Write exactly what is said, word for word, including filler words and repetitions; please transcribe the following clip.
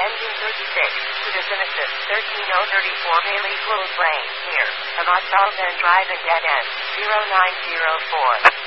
Engine thirty-six, citizen assist thirteen oh thirty-four Bailey Close Lane, near Amat Sullivan Drive and dead end, zero nine zero four.